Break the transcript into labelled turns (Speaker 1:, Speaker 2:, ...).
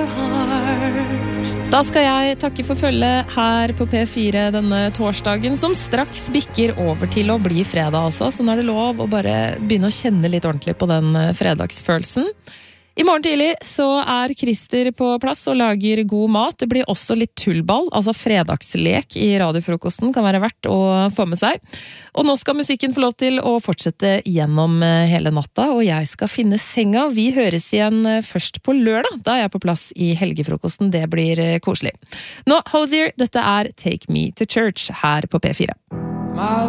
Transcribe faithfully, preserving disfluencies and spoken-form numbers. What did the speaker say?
Speaker 1: your heart.
Speaker 2: Da skal jeg takke for følget her på P fire denne torsdagen, som straks bikker over til å bli fredag altså, så nå er det lov å bare begynne å kjenne litt ordentlig på den fredagsfølelsen. I morgen tidlig så er Christer på plass og lager god mat. Det blir også litt tullball, altså fredagslek i radiofrokosten kan være verdt å få med seg. Og nå skal musikken få lov til å fortsette gjennom hele natta, og jeg skal finne senga. Vi høres igjen først på lørdag, da er jeg på plass i helgefrokosten. Det blir koselig. Nå, Hozier, dette er Take Me to Church her på P fire.